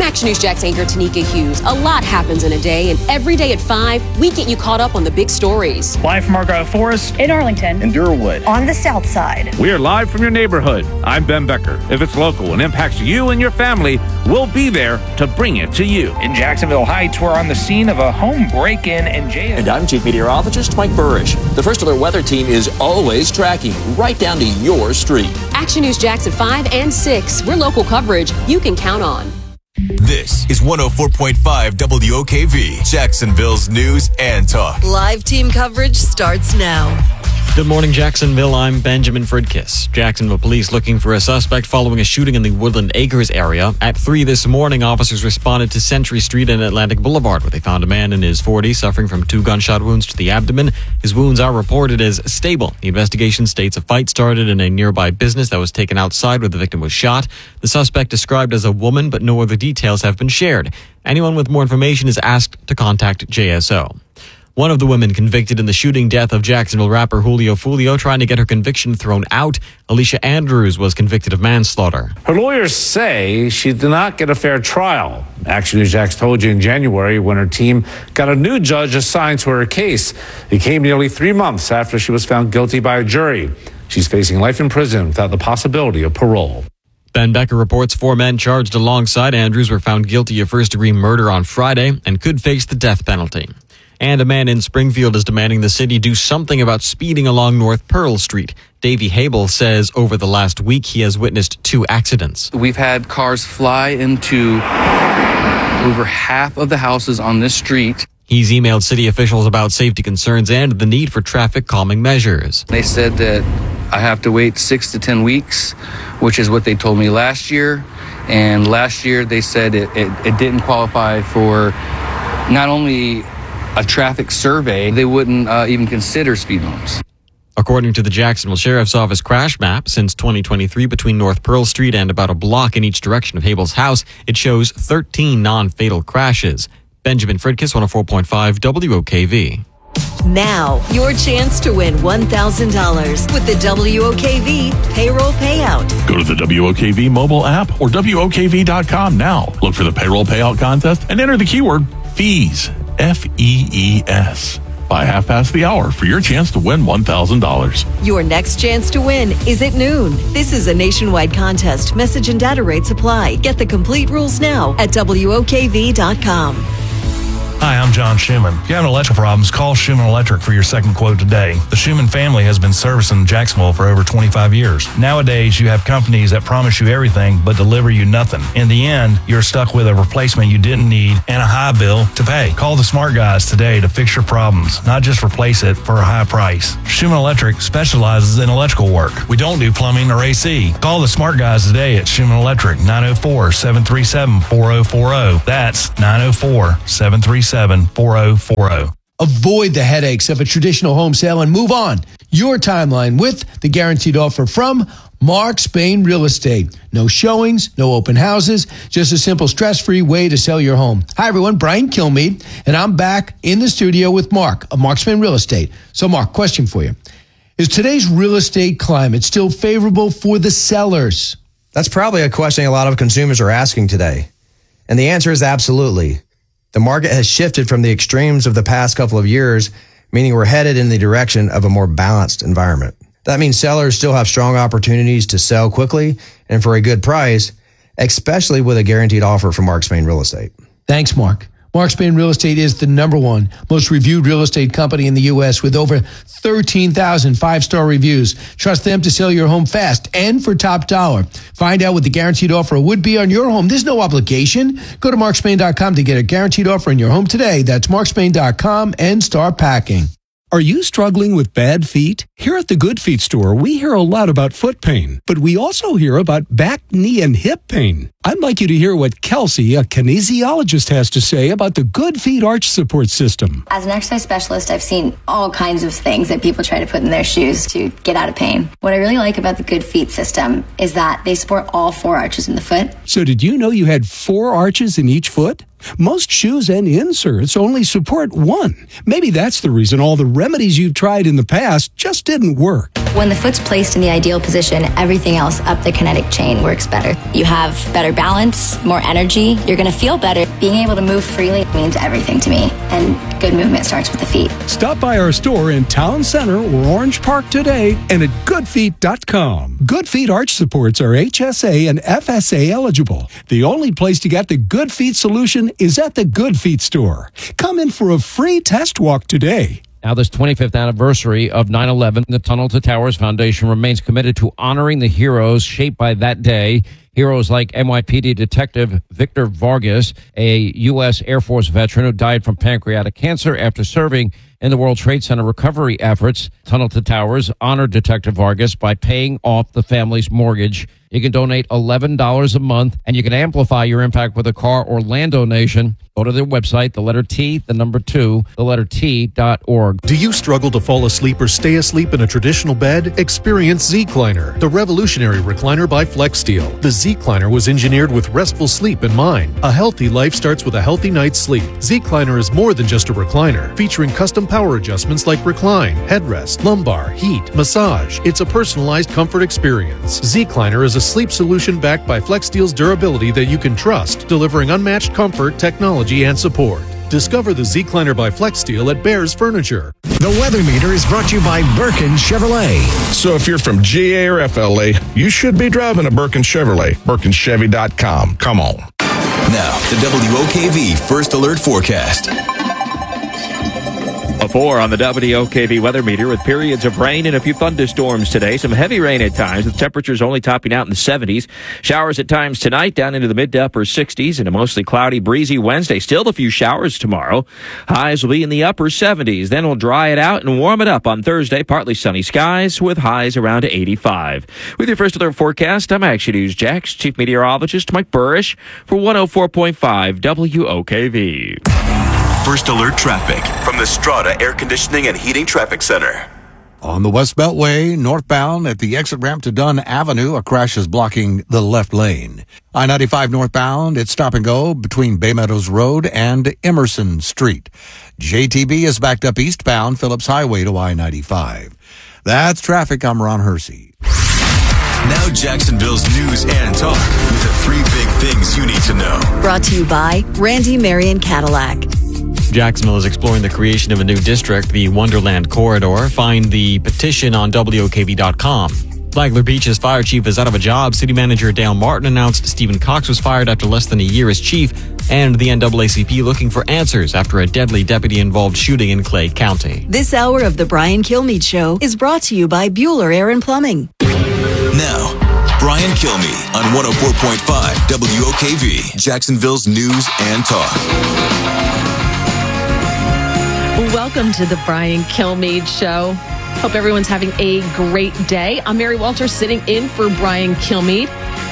Action News Jax anchor Tanika Hughes. A lot happens in a day, and every day at 5, we get you caught up on the big stories. Live from Argyle Forest, in Arlington, in Durwood, on the south side. We are live from your neighborhood. I'm Ben Becker. If it's local and impacts you and your family, we'll be there to bring it to you. In Jacksonville Heights, we're on the scene of a home break-in and jail. And I'm Chief Meteorologist Mike Burrish. The First Alert Weather Team is always tracking right down to your street. Action News Jax at 5 and 6. We're local coverage you can count on. This is 104.5 WOKV, Jacksonville's news and talk. Live team coverage starts now. Good morning, Jacksonville. I'm Benjamin Fridkiss. Jacksonville police looking for a suspect following a shooting in the Woodland Acres area. At 3 this morning, officers responded to Century Street and Atlantic Boulevard, where they found a man in his 40s suffering from 2 gunshot wounds to the abdomen. His wounds are reported as stable. The investigation states a fight started in a nearby business that was taken outside where the victim was shot. The suspect described as a woman, but no other details have been shared. Anyone with more information is asked to contact JSO. One of the women convicted in the shooting death of Jacksonville rapper Julio Fulio trying to get her conviction thrown out. Alicia Andrews was convicted of manslaughter. Her lawyers say she did not get a fair trial. Action News Jax told you in January when her team got a new judge assigned to her case. It came nearly 3 months after she was found guilty by a jury. She's facing life in prison without the possibility of parole. Ben Becker reports 4 men charged alongside Andrews were found guilty of first-degree murder on Friday and could face the death penalty. And a man in Springfield is demanding the city do something about speeding along North Pearl Street. Davey Habel says over the last week he has witnessed 2 accidents. We've had cars fly into over half of the houses on this street. He's emailed city officials about safety concerns and the need for traffic calming measures. They said that I have to wait 6 to 10 weeks, which is what they told me last year. And last year they said it didn't qualify for not only a traffic survey, they wouldn't even consider speed bumps. According to the Jacksonville Sheriff's Office crash map, since 2023 between North Pearl Street and about a block in each direction of Habel's house, it shows 13 non-fatal crashes. Benjamin Fridkiss, 104.5 WOKV. Now, your chance to win $1,000 with the WOKV payroll payout. Go to the WOKV mobile app or WOKV.com now. Look for the payroll payout contest and enter the keyword FEES. FEES. By 1:30 for your chance to win $1,000. Your next chance to win is at noon. This is a nationwide contest. Message and data rates apply. Get the complete rules now at WOKV.com. Hi, I'm John Schumann. If you have electrical problems, call Schumann Electric for your second quote today. The Schumann family has been servicing Jacksonville for over 25 years. Nowadays, you have companies that promise you everything but deliver you nothing. In the end, you're stuck with a replacement you didn't need and a high bill to pay. Call the smart guys today to fix your problems, not just replace it for a high price. Schumann Electric specializes in electrical work. We don't do plumbing or AC. Call the smart guys today at Schumann Electric, 904-737-4040. That's 904-737-4040. Avoid the headaches of a traditional home sale and move on your timeline with the guaranteed offer from Mark Spain Real Estate. No showings, no open houses, just a simple stress-free way to sell your home. Hi, everyone. Brian Kilmeade, and I'm back in the studio with Mark of Mark Spain Real Estate. So, Mark, question for you. Is today's real estate climate still favorable for the sellers? That's probably a question a lot of consumers are asking today. And the answer is absolutely. The market has shifted from the extremes of the past couple of years, meaning we're headed in the direction of a more balanced environment. That means sellers still have strong opportunities to sell quickly and for a good price, especially with a guaranteed offer from Mark Spain Real Estate. Thanks, Mark. Mark Spain Real Estate is the #1 most reviewed real estate company in the U.S. with over 13,000 5-star reviews. Trust them to sell your home fast and for top dollar. Find out what the guaranteed offer would be on your home. There's no obligation. Go to markspain.com to get a guaranteed offer on your home today. That's markspain.com and start packing. Are you struggling with bad feet? Here at the Good Feet store, we hear a lot about foot pain, but we also hear about back, knee, and hip pain. I'd like you to hear what Kelsey, a kinesiologist, has to say about the Good Feet Arch Support System. As an exercise specialist, I've seen all kinds of things that people try to put in their shoes to get out of pain. What I really like about the Good Feet system is that they support all 4 arches in the foot. So did you know you had 4 arches in each foot? Most shoes and inserts only support one. Maybe that's the reason all the remedies you've tried in the past just didn't work. When the foot's placed in the ideal position, everything else up the kinetic chain works better. You have better balance, more energy, you're going to feel better. Being able to move freely means everything to me, and good movement starts with the feet. Stop by our store in Town Center or Orange Park today and at goodfeet.com. Good Feet arch supports are HSA and FSA eligible. The only place to get the Good Feet solution is at the Good Feet store. Come in for a free test walk today. Now, this 25th anniversary of 9/11, the Tunnel to Towers Foundation remains committed to honoring the heroes shaped by that day. Heroes like NYPD Detective Victor Vargas, a U.S. Air Force veteran who died from pancreatic cancer after serving in the World Trade Center recovery efforts. Tunnel to Towers honored Detective Vargas by paying off the family's mortgage. You can donate $11 a month, and you can amplify your impact with a car or land donation. Go to their website, the letter T, the number 2, the letter T.org. Do you struggle to fall asleep or stay asleep in a traditional bed? Experience Z-Cliner, the revolutionary recliner by FlexSteel. The Z-Cliner was engineered with restful sleep in mind. A healthy life starts with a healthy night's sleep. Z-Cliner is more than just a recliner, featuring custom power adjustments like recline, headrest, lumbar, heat, massage. It's a personalized comfort experience. Z-Cliner is a sleep solution backed by FlexSteel's durability that you can trust, delivering unmatched comfort, technology, and support. Discover the Z-Cliner by FlexSteel at Bears Furniture. The weather meter is brought to you by Birkin Chevrolet. So if you're from GA or FLA, you should be driving a Birkin Chevrolet. BirkinChevy.com. Come on. Now, the WOKV First Alert Forecast. A 4 on the WOKV weather meter with periods of rain and a few thunderstorms today. Some heavy rain at times with temperatures only topping out in the 70s. Showers at times tonight down into the mid to upper 60s and a mostly cloudy, breezy Wednesday. Still a few showers tomorrow. Highs will be in the upper 70s. Then we'll dry it out and warm it up on Thursday. Partly sunny skies with highs around 85. With your First Alert forecast, I'm Action News Jax Chief Meteorologist Mike Burrish for 104.5 WOKV. First Alert traffic from the Strata Air Conditioning and Heating Traffic Center. On the West Beltway, northbound at the exit ramp to Dunn Avenue, a crash is blocking the left lane. I-95 northbound, it's stop and go between Bay Meadows Road and Emerson Street. JTB is backed up eastbound Phillips Highway to I-95. That's traffic. I'm Ron Hersey. Now Jacksonville's news and talk with the 3 big things you need to know. Brought to you by Randy Marion Cadillac. Jacksonville is exploring the creation of a new district, the Wonderland Corridor. Find the petition on WOKV.com. Flagler Beach's fire chief is out of a job. City manager Dale Martin announced Stephen Cox was fired after less than a year as chief, and the NAACP looking for answers after a deadly deputy-involved shooting in Clay County. This hour of the Brian Kilmeade Show is brought to you by Bueller Air and Plumbing. Now, Brian Kilmeade on 104.5 WOKV, Jacksonville's news and talk. Welcome to the Brian Kilmeade Show. Hope everyone's having a great day. I'm Mary Walter sitting in for Brian Kilmeade.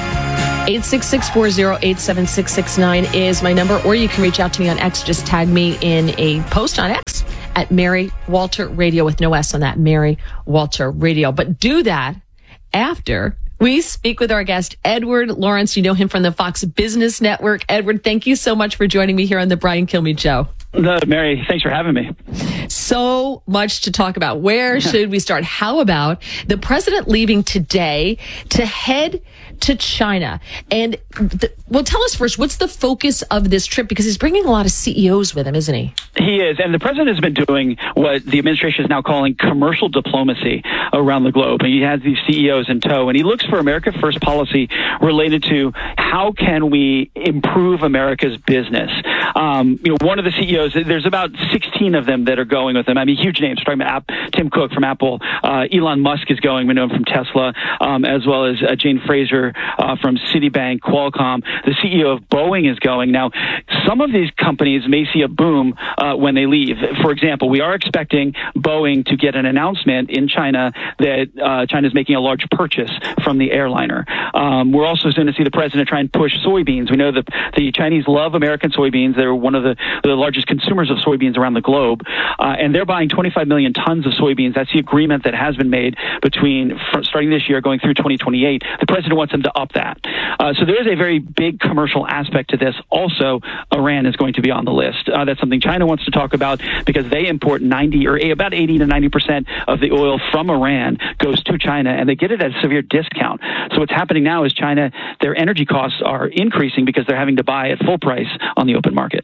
866-408-7669 is my number, or you can reach out to me on X. Just tag me in a post on X at Mary Walter Radio with no S on that, Mary Walter Radio. But do that after we speak with our guest, Edward Lawrence. You know him from the Fox Business Network. Edward, thank you so much for joining me here on the Brian Kilmeade Show. No, Mary, thanks for having me. So much to talk about. Where should we start? How about the president leaving today to head to China? And well, tell us first, what's the focus of this trip? Because he's bringing a lot of CEOs with him, isn't he? He is. And the president has been doing what the administration is now calling commercial diplomacy around the globe. And he has these CEOs in tow. And he looks for America First policy related to how can we improve America's business. One of the CEOs, there's about 16 of them that are going with him. I mean, huge names. We're talking about Tim Cook from Apple. Elon Musk is going. We know him from Tesla, as well as Jane Fraser from Citibank, Qualcomm. The CEO of Boeing is going. Now, some of these companies may see a boom when they leave. For example, we are expecting Boeing to get an announcement in China that China is making a large purchase from the airliner. We're also going to see the president try and push soybeans. We know that the Chinese love American soybeans. They're one of the largest consumers of soybeans around the globe, and they're buying 25 million tons of soybeans. That's the agreement that has been made starting this year going through 2028. The president wants them to up that. So there is a very big commercial aspect to this. Also, Iran is going to be on the list. That's something China wants to talk about because they import about 80 to 90% of the oil from Iran goes to China, and they get it at a severe discount. So what's happening now is China, their energy costs are increasing because they're having to buy at full price on the open market.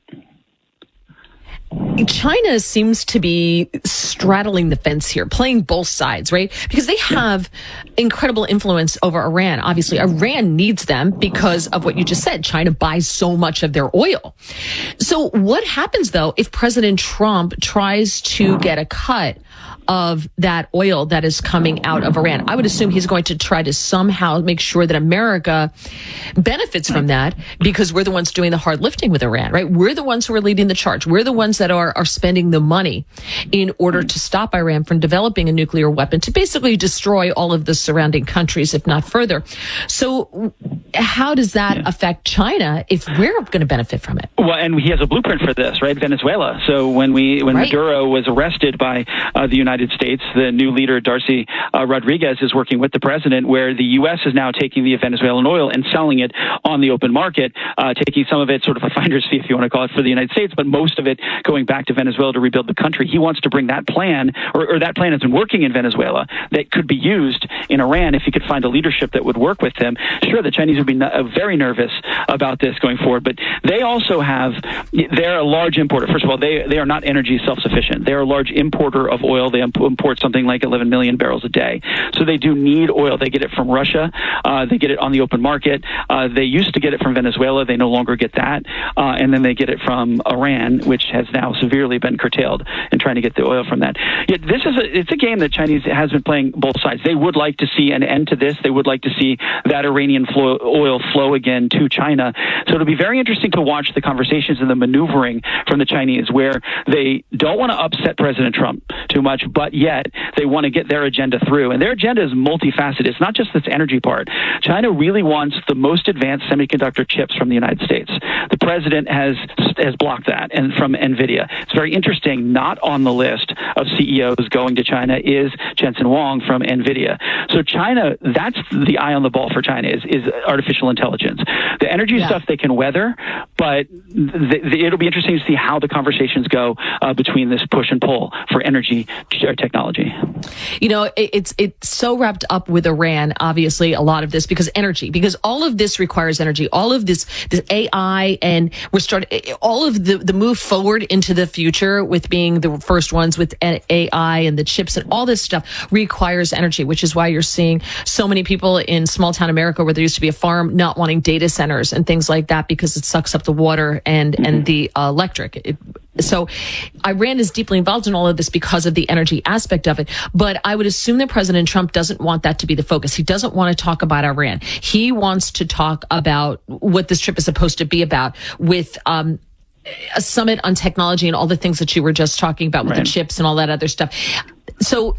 China seems to be straddling the fence here, playing both sides, right? Because they have incredible influence over Iran. Obviously, Iran needs them because of what you just said. China buys so much of their oil. So what happens, though, if President Trump tries to get a cut of that oil that is coming out of Iran? I would assume he's going to try to somehow make sure that America benefits from that because we're the ones doing the hard lifting with Iran, right? We're the ones who are leading the charge. We're the ones that are spending the money in order to stop Iran from developing a nuclear weapon to basically destroy all of the surrounding countries, if not further. So how does that affect China if we're going to benefit from it? Well, and he has a blueprint for this, right? Venezuela. So when Maduro was arrested by the United States, the new leader, Darcy Rodriguez, is working with the president, where the U.S. is now taking the Venezuelan oil and selling it on the open market, taking some of it sort of a finder's fee, if you want to call it, for the United States, but most of it going back to Venezuela to rebuild the country. He wants to bring that plan, or that plan has been working in Venezuela, that could be used in Iran if he could find a leadership that would work with him. Sure, the Chinese would be very nervous about this going forward, but they also they're a large importer. First of all, they are not energy self-sufficient. They're a large importer of oil. They import something like 11 million barrels a day. So they do need oil. They get it from Russia. They get it on the open market. They used to get it from Venezuela. They no longer get that. And then they get it from Iran, which has now severely been curtailed in trying to get the oil from that. Yet it's a game that Chinese has been playing both sides. They would like to see an end to this. They would like to see that Iranian oil flow again to China. So it'll be very interesting to watch the conversations and the maneuvering from the Chinese, where they don't want to upset President Trump too much, but yet they want to get their agenda through. And their agenda is multifaceted. It's not just this energy part. China really wants the most advanced semiconductor chips from the United States. The president has blocked that, and from NVIDIA. It's very interesting. Not on the list of CEOs going to China is Jensen Huang from NVIDIA. So China, that's the eye on the ball for China, is artificial intelligence. The energy stuff they can weather, but it'll be interesting to see how the conversations go between this push and pull for energy technology. You know, it's so wrapped up with Iran, obviously, a lot of this because all of this requires energy. All of this AI, and all of the move forward into the future with being the first ones with AI and the chips and all this stuff requires energy, which is why you're seeing so many people in small town America where there used to be a farm not wanting data centers and things like that because it sucks up the water and the electric. So Iran is deeply involved in all of this because of the energy aspect of it. But I would assume that President Trump doesn't want that to be the focus. He doesn't want to talk about Iran. He wants to talk about what this trip is supposed to be about with a summit on technology and all the things that you were just talking about with the chips and all that other stuff. So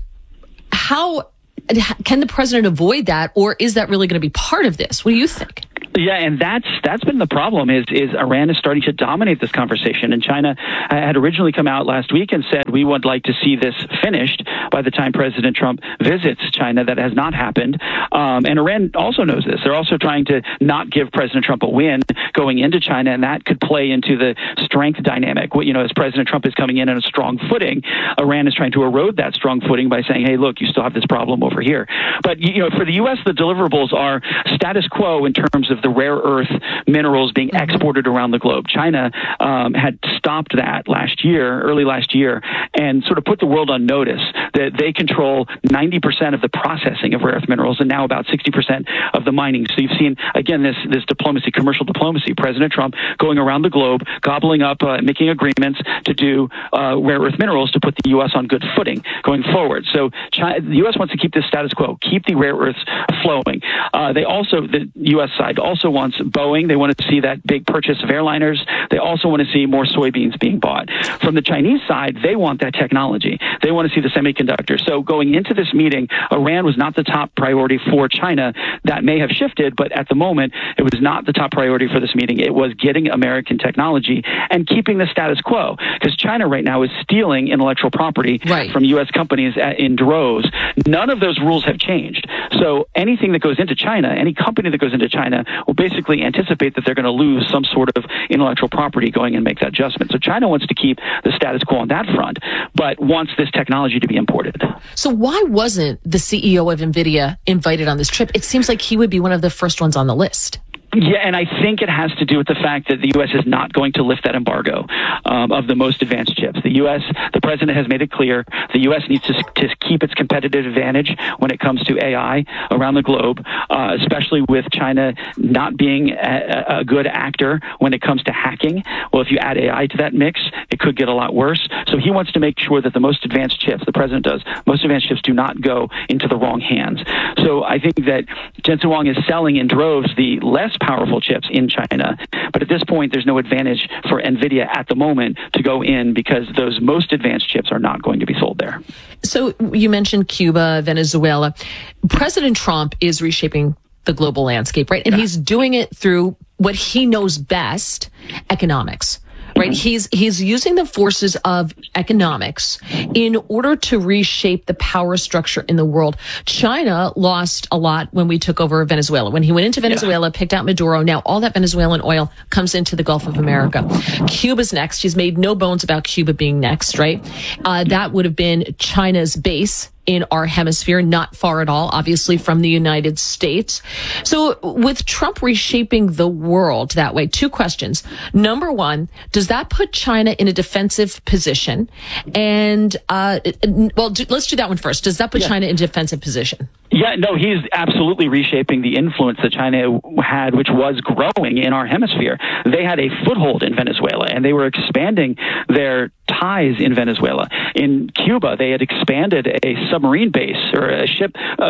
how can the president avoid that, or is that really going to be part of this? What do you think? Yeah, and that's been the problem is Iran is starting to dominate this conversation. And China had originally come out last week and said, we would like to see this finished by the time President Trump visits China. That has not happened. And Iran also knows this. They're also trying to not give President Trump a win going into China, and that could play into the strength dynamic. As President Trump is coming in on a strong footing, Iran is trying to erode that strong footing by saying, hey, look, you still have this problem over here. But, for the U.S., the deliverables are status quo in terms of the rare earth minerals being exported around the globe. China had stopped that early last year, and sort of put the world on notice that they control 90% of the processing of rare earth minerals and now about 60% of the mining. So you've seen, again, this diplomacy, commercial diplomacy, President Trump going around the globe, gobbling up, making agreements to do rare earth minerals to put the U.S. on good footing going forward. So the U.S. wants to keep this status quo, keep the rare earths flowing. The U.S. side also wants Boeing. They want to see that big purchase of airliners. They also want to see more soybeans being bought. From the Chinese side, they want that technology. They want to see the semiconductors. So going into this meeting, Iran was not the top priority for China. That may have shifted, but at the moment, it was not the top priority for this this meeting. It was getting American technology and keeping the status quo, because China right now is stealing intellectual property from U.S. companies in droves. None of those rules have changed. So anything that goes into China, any company that goes into China will basically anticipate that they're going to lose some sort of intellectual property going and make that adjustment. So China wants to keep the status quo on that front, but wants this technology to be imported. So why wasn't the CEO of NVIDIA invited on this trip? It seems like he would be one of the first ones on the list. Yeah, and I think it has to do with the fact that the U.S. is not going to lift that embargo of the most advanced chips. The president has made it clear the U.S. needs to keep its competitive advantage when it comes to AI around the globe, especially with China not being a good actor when it comes to hacking. Well, if you add AI to that mix, it could get a lot worse. So he wants to make sure that the most advanced chips, the president does, most advanced chips do not go into the wrong hands. So I think that Jensen Huang is selling in droves the less powerful chips in China. But at this point, there's no advantage for NVIDIA at the moment to go in because those most advanced chips are not going to be sold there. So you mentioned Cuba, Venezuela. President Trump is reshaping the global landscape, right? And he's doing it through what he knows best, economics. Right. He's using the forces of economics in order to reshape the power structure in the world. China lost a lot when we took over Venezuela. When he went into Venezuela, picked out Maduro, now all that Venezuelan oil comes into the Gulf of America. Cuba's next. He's made no bones about Cuba being next, right? That would have been China's base in our hemisphere, not far at all, obviously, from the United States. So with Trump reshaping the world that way, two questions. Number one, does that put China in a defensive position? And, let's do that one first. Does that put China in a defensive position? Yeah, no, he's absolutely reshaping the influence that China had, which was growing in our hemisphere. They had a foothold in Venezuela, and they were expanding their ties in Venezuela. In Cuba, they had expanded a submarine base or a ship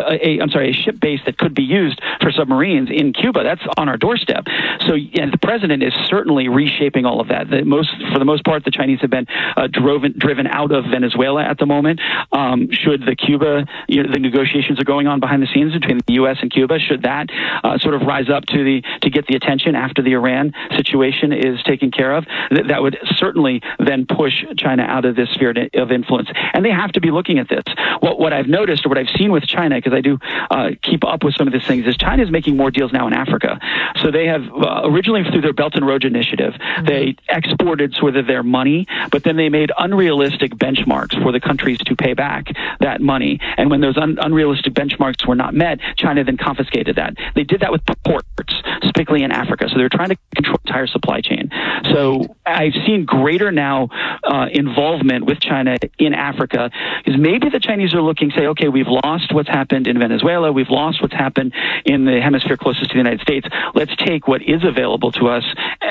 base that could be used for submarines in Cuba. That's on our doorstep. So the president is certainly reshaping all of that. For the most part, the Chinese have been driven out of Venezuela at the moment. Should the negotiations are going on behind the scenes between the U.S. and Cuba, should that sort of rise up to get the attention after the Iran situation is taken care of, that would certainly then push China out of this sphere of influence. And they have to be looking at this. What I've noticed, or what I've seen with China, because I do keep up with some of these things, is China is making more deals now in Africa. So they have originally through their Belt and Road Initiative, they exported sort of their money, but then they made unrealistic benchmarks for the countries to pay back that money. And when those unrealistic benchmarks were not met, China then confiscated that. They did that with ports, specifically in Africa. So they're trying to control the entire supply chain. So I've seen greater now involvement with China in Africa, because maybe the Chinese are looking, say, okay, we've lost what's happened in Venezuela, we've lost what's happened in the hemisphere closest to the United States. Let's take what is available to us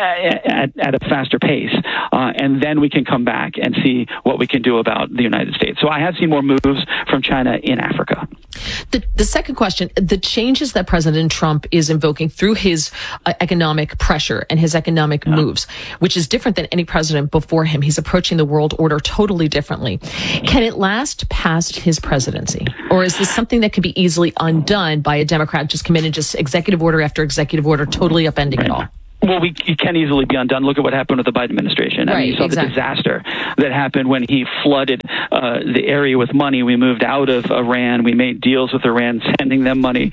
at a faster pace, and then we can come back and see what we can do about the United States. So I have seen more moves from China in Africa. The second question, the changes that President Trump is invoking through his economic pressure and his economic moves, which is different than any president before him. He's approaching the world order totally differently. Can it last past his presidency? Or is this something that could be easily undone by a Democrat just come in and just executive order after executive order, totally upending it all? Well, it can easily be undone. Look at what happened with the Biden administration. I mean, you saw the disaster that happened when he flooded the area with money. We moved out of Iran. We made deals with Iran, sending them money.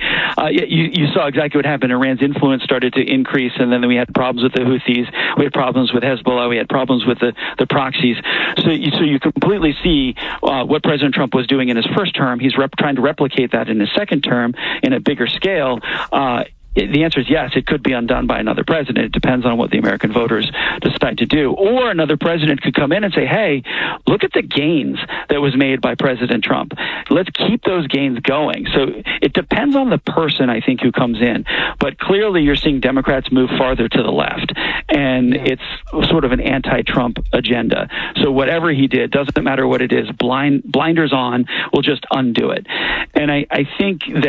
You saw exactly what happened. Iran's influence started to increase, and then we had problems with the Houthis. We had problems with Hezbollah. We had problems with the proxies. So you completely see what President Trump was doing in his first term. He's trying to replicate that in his second term in a bigger scale. The answer is yes, it could be undone by another president. It depends on what the American voters decide to do. Or another president could come in and say, hey, look at the gains that was made by President Trump. Let's keep those gains going. So it depends on the person, I think, who comes in. But clearly you're seeing Democrats move farther to the left. And it's sort of an anti-Trump agenda. So whatever he did, doesn't matter what it is, blinders on, will just undo it. And I think that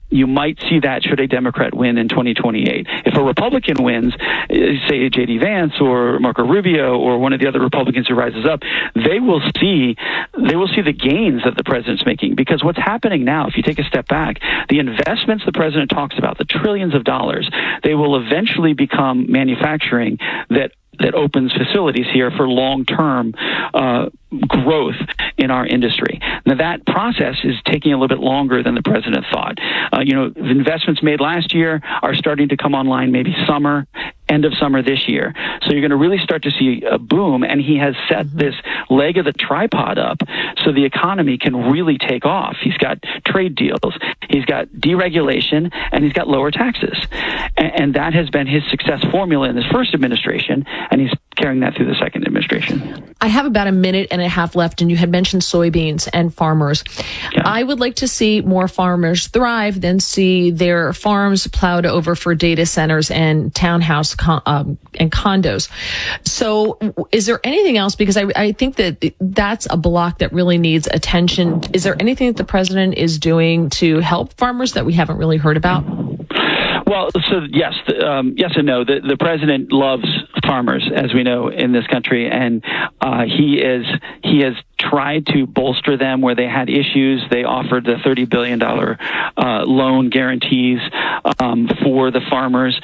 you might see that should a Democrat win in 2028. If a Republican wins, say J.D. Vance or Marco Rubio or one of the other Republicans who rises up, they will see the gains that the president's making. Because what's happening now, if you take a step back, the investments the president talks about, the trillions of dollars, they will eventually become manufacturing that opens facilities here for long-term growth in our industry. Now, that process is taking a little bit longer than the president thought. The investments made last year are starting to come online maybe end of summer this year. So you're going to really start to see a boom, and he has set this leg of the tripod up so the economy can really take off. He's got trade deals, he's got deregulation, and he's got lower taxes. And that has been his success formula in his first administration, and he's carrying that through the second administration. I have about a minute and a half left, and you had mentioned soybeans and farmers. Yeah. I would like to see more farmers thrive than see their farms plowed over for data centers and townhouse and condos. So is there anything else? Because I think that's a block that really needs attention. Is there anything that the president is doing to help farmers that we haven't really heard about? Well, so yes and no. The president loves farmers, as we know in this country, and he has tried to bolster them where they had issues. They offered the $30 billion loan guarantees for the farmers.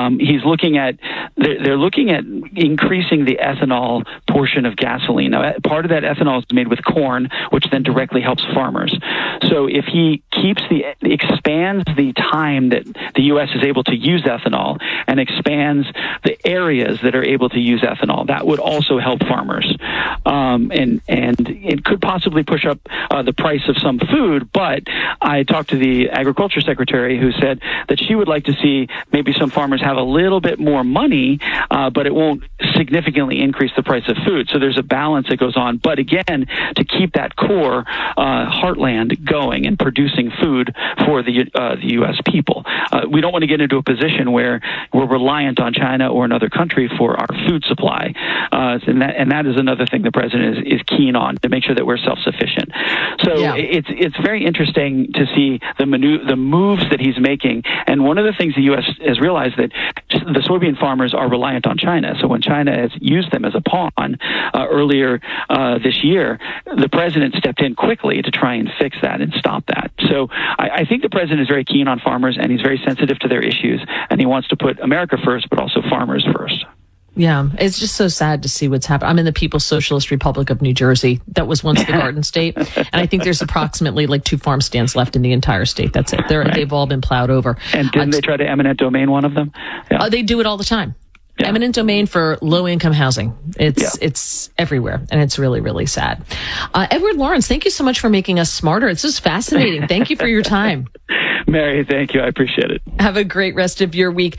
They're looking at increasing the ethanol portion of gasoline. Now, part of that ethanol is made with corn, which then directly helps farmers. So if he expands the time that the U.S. is able to use ethanol and expands the areas that are able to use ethanol, that would also help farmers. And it could possibly push up the price of some food, but I talked to the agriculture secretary who said that she would like to see maybe some farmers have a little bit more money, but it won't significantly increase the price of food. So there's a balance that goes on. But again, to keep that core heartland going and producing food for the U.S. people. We don't want to get into a position where we're reliant on China or another country for our food supply. And that is another thing the president is keen on, to make sure that we're self-sufficient. So it's very interesting to see the moves that he's making. And one of the things the U.S. has realized that the soybean farmers are reliant on China. So when China has used them as a pawn earlier this year, the president stepped in quickly to try and fix that and stop that. So I think the president is very keen on farmers, and he's very sensitive to their issues, and he wants to put America first, but also farmers first. Yeah, it's just so sad to see what's happened. I'm in the People's Socialist Republic of New Jersey. That was once the Garden State. And I think there's approximately 2 farm stands left in the entire state. That's it. They've all been plowed over. And didn't they try to eminent domain one of them? Yeah. They do it all the time. Yeah. Eminent domain for low-income housing. It's everywhere, and it's really, really sad. Edward Lawrence, thank you so much for making us smarter. It's just fascinating. Thank you for your time. Mary, thank you. I appreciate it. Have a great rest of your week.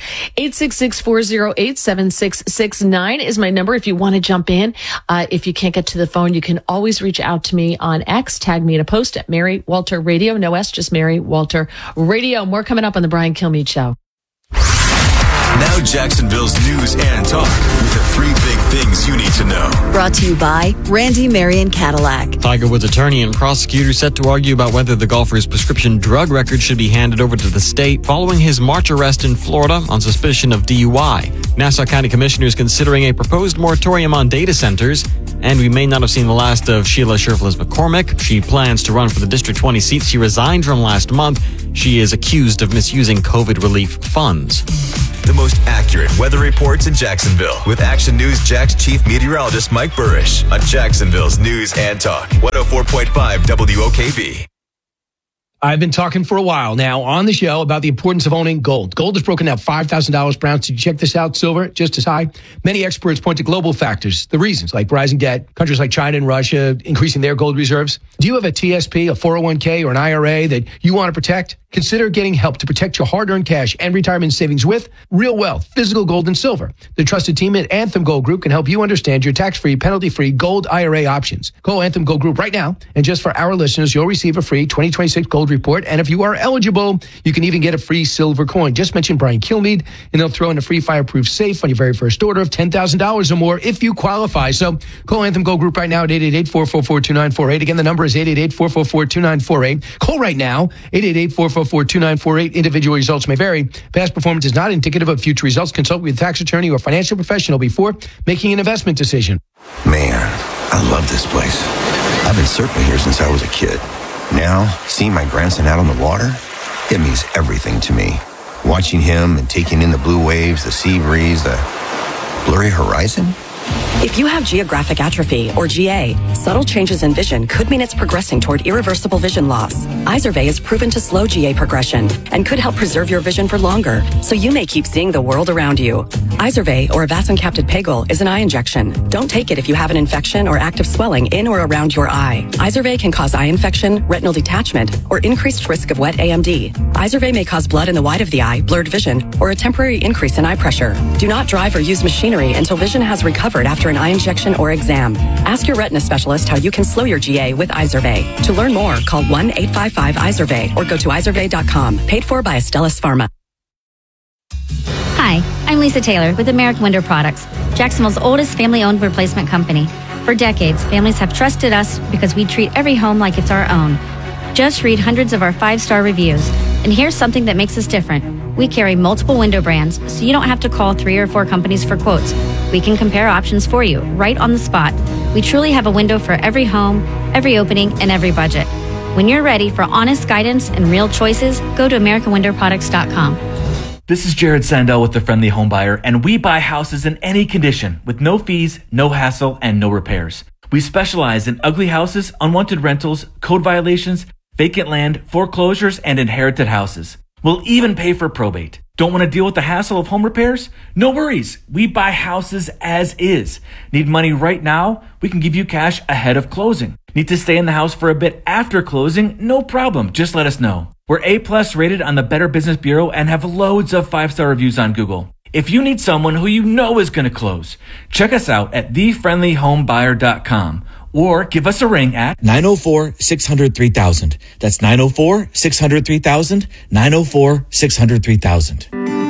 866-408-7669 is my number if you want to jump in. If you can't get to the phone, you can always reach out to me on X. Tag me in a post at Mary Walter Radio. No S, just Mary Walter Radio. More coming up on the Brian Kilmeade Show. Now Jacksonville's news and talk with the 3 big things you need to know. Brought to you by Randy Marion Cadillac. Tiger Woods' attorney and prosecutor set to argue about whether the golfer's prescription drug record should be handed over to the state following his March arrest in Florida on suspicion of DUI. Nassau County commissioners considering a proposed moratorium on data centers. And we may not have seen the last of Sheila Sherfless McCormick. She plans to run for the District 20 seat she resigned from last month. She is accused of misusing COVID relief funds. The most accurate weather reports in Jacksonville with Action News Jack's chief meteorologist Mike Burrish on Jacksonville's News and Talk 104.5 WOKV. I've been talking for a while now on the show about the importance of owning gold. Gold has broken out $5,000 per ounce. Did you check this out? Silver, just as high. Many experts point to global factors, the reasons like rising debt, countries like China and Russia increasing their gold reserves. Do you have a TSP, a 401k, or an IRA that you want to protect? Consider getting help to protect your hard-earned cash and retirement savings with Real Wealth, physical gold and silver. The trusted team at Anthem Gold Group can help you understand your tax-free, penalty-free gold IRA options. Call Anthem Gold Group right now, and just for our listeners, you'll receive a free 2026 gold report. And if you are eligible, you can even get a free silver coin. Just mention Brian Kilmeade, and they'll throw in a free fireproof safe on your very first order of $10,000 or more if you qualify. So call Anthem Gold Group right now at 888-444-2948. Again, the number is 888-444-2948. Call right now, 888-444-2948. 404-2948. Individual results may vary. Past performance is not indicative of future results. Consult with a tax attorney or financial professional before making an investment decision. Man, I love this place. I've been surfing here since I was a kid. Now, seeing my grandson out on the water, it means everything to me. Watching him and taking in the blue waves, the sea breeze, the blurry horizon. If you have geographic atrophy, or GA, subtle changes in vision could mean it's progressing toward irreversible vision loss. Izervay is proven to slow GA progression and could help preserve your vision for longer, so you may keep seeing the world around you. Izervay, or avacincaptad pegol, is an eye injection. Don't take it if you have an infection or active swelling in or around your eye. Izervay can cause eye infection, retinal detachment, or increased risk of wet AMD. Izervay may cause blood in the white of the eye, blurred vision, or a temporary increase in eye pressure. Do not drive or use machinery until vision has recovered after an eye injection or exam. Ask your retina specialist how you can slow your GA with Izervay. To learn more, call 1-855-IZERVAY or go to izervay.com. Paid for by Astellas Pharma. Hi, I'm Lisa Taylor with American Window Products, Jacksonville's oldest family-owned replacement company. For decades, families have trusted us because we treat every home like it's our own. Just read hundreds of our 5-star reviews. And here's something that makes us different. We carry multiple window brands, so you don't have to call 3 or 4 companies for quotes. We can compare options for you right on the spot. We truly have a window for every home, every opening, and every budget. When you're ready for honest guidance and real choices, go to AmericanWindowProducts.com. This is Jared Sandell with The Friendly Home Buyer, and we buy houses in any condition with no fees, no hassle, and no repairs. We specialize in ugly houses, unwanted rentals, code violations, vacant land, foreclosures, and inherited houses. We'll even pay for probate. Don't want to deal with the hassle of home repairs? No worries. We buy houses as is. Need money right now? We can give you cash ahead of closing. Need to stay in the house for a bit after closing? No problem. Just let us know. We're A+ rated on the Better Business Bureau and have loads of 5-star reviews on Google. If you need someone who you know is going to close, check us out at thefriendlyhomebuyer.com or give us a ring at 904-600-3000. That's 904-600-3000, 904-600-3000.